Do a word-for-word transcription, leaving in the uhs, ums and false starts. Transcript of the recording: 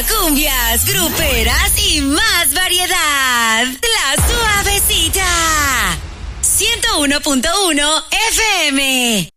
cumbias, gruperas y más variedad. La Suavecita. ciento uno punto uno F M.